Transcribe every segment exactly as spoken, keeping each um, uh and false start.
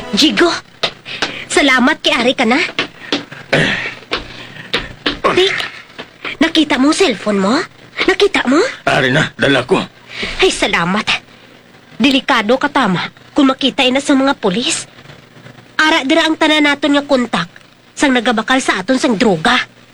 Jigo, salamat kay Ari ka na. Dick, nakita mo cellphone mo? Nakita mo? Ari na, dala ko. Ay, salamat. Delikado ka tama kung makita ina sa mga pulis. Ara dira ang tanan naton nga kontak sang nagabakal sa aton sang droga.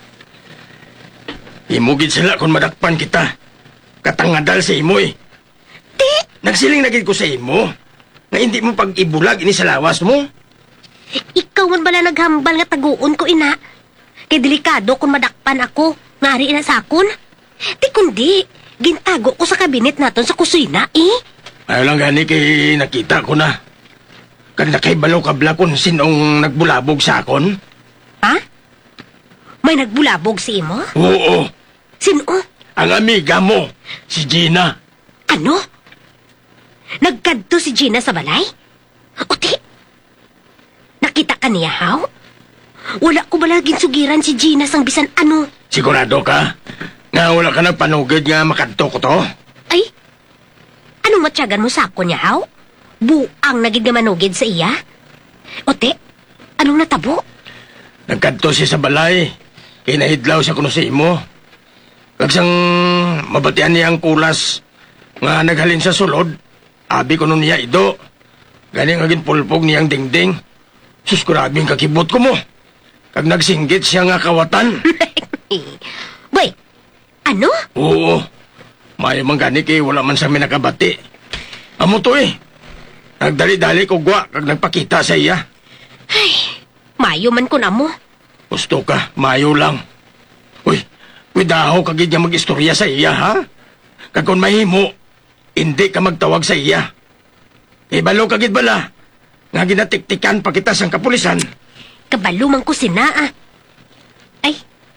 Imugid sila kung madakpan kita. Katangadal sa imo eh. Di, Nagsiling nagid ko sa imo na hindi mo pag-ibulag ini sa lawas mo. ikaw man bala naghambal nga taguon ko ina. Kay delikado kung madakpan ako, ngari ina sa akon. Di kundi, gintago ko sa kabinet naton sa kusina eh. Ayaw lang gani kay nakita ko na. Kag nakaibalaw kabla kung sinong nagbulabog sa akon. Ha? May nagbulabog si imo? Oo, Sino? ang amiga mo, si Gina. Ano? Nagkadto si Gina sa balay? Uti, nakita ka niya, haw? Wala ko bala ginsugiran si Gina sang bisan ano. Sigurado ka? Nga wala ka ng panugid nga makadto ko to? Ay, anong matyagan mo sa ako niya, haw? Buang nagig na manugid sa iya? Uti, anong natabo? Nagkadto siya sa balay. Kinahidlaw siya kuno sa imo. Kagsang mabatian niya ang kulas nga naghalin sa sulod. Abi ko nun niya ido. Galing agin pulpog niyang dingding. Sus, kurabing kakibot ko mo. Kag nagsinggit siya nga kawatan. Boy, ano? Oo. May manggani kay wala man sa minakabati. Amo to eh. Nagdali-dali ko gwa kag nagpakita sa iya. Mayo man ko na mo. Gusto ka, mayo lang. Uy, kuidaho kagid niya mag-istorya sa iya, ha? Kag kung mahimo, hindi ka magtawag sa iya. Ibalo kagid bala. Nga ginatiktikan pa kita sang kapulisan. Kabalumang ko sinaa. Ay,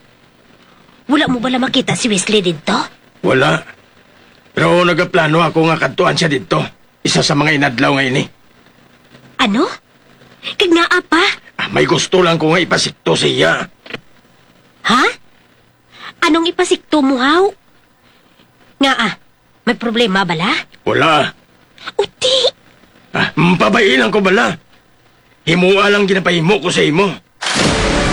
wala mo bala makita si Wesley dito? Wala. Pero nagaplano ako nga kadtuan siya dito. Isa sa mga inadlaw ngayon eh. Ano? Kag naa pa? Ah, may gusto lang ko nga ipasikto sa iya. Ha? Anong ipasikto mo, haw? Nga ah, may problema bala? Wala. Uti! Ah, mpabain lang ko bala. Himua lang ginapahimo ko sa imo.